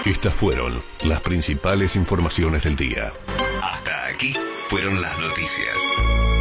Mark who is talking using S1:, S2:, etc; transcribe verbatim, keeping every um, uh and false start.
S1: Estas fueron las principales informaciones del día.
S2: Hasta aquí fueron las noticias.